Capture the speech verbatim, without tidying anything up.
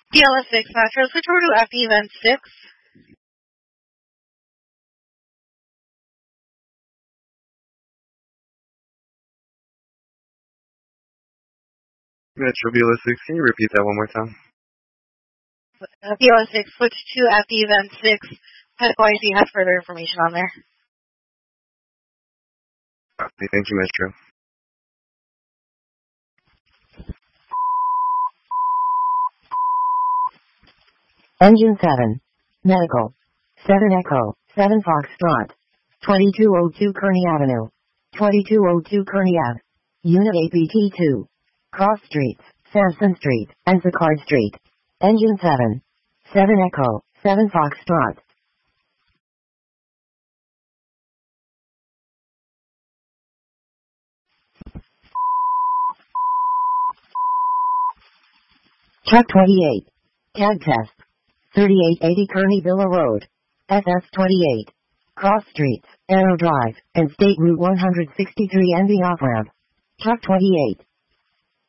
D L S six Metro, switch over to F E Event six. Metro B L S six, can you repeat that one more time? D L S six, switch to F E Event six. Medical I C has further information on there. Okay, thank you, Metro. Engine seven. Medical. seven Echo. seven Foxtrot. twenty-two oh two Kearney Avenue. twenty-two oh two Kearney Ave. Unit A P T two. Cross Streets, Sampson Street, and Sicard Street. Engine seven. seven Echo. seven Foxtrot. Truck twenty-eight. Tag test. thirty-eight eighty Kearney Villa Road. S S twenty-eight. Cross Streets, Arrow Drive, and State Route one sixty-three ending off-ramp. Truck twenty-eight.